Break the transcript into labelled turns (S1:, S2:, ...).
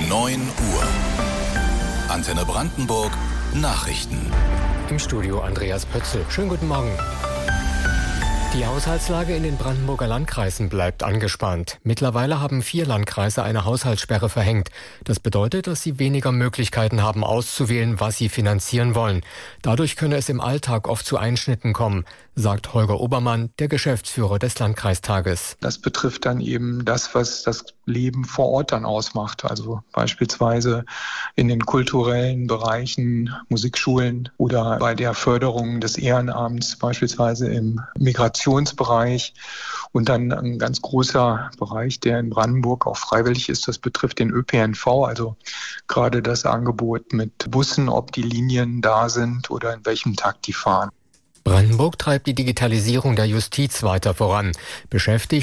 S1: 9 Uhr. Antenne Brandenburg Nachrichten.
S2: Im Studio Andreas Pötzl. Schönen guten Morgen. Die Haushaltslage in den Brandenburger Landkreisen bleibt angespannt. Mittlerweile haben 4 Landkreise eine Haushaltssperre verhängt. Das bedeutet, dass sie weniger Möglichkeiten haben, auszuwählen, was sie finanzieren wollen. Dadurch könne es im Alltag oft zu Einschnitten kommen, sagt Holger Obermann, der Geschäftsführer des Landkreistages.
S3: Das betrifft dann eben das, was das Leben vor Ort dann ausmacht. Also beispielsweise in den kulturellen Bereichen, Musikschulen oder bei der Förderung des Ehrenamts, beispielsweise im Migrationsbereich. Und dann ein ganz großer Bereich, der in Brandenburg auch freiwillig ist, das betrifft den ÖPNV, also gerade das Angebot mit Bussen, ob die Linien da sind oder in welchem Takt die fahren.
S2: Brandenburg treibt die Digitalisierung der Justiz weiter voran. Beschäftigt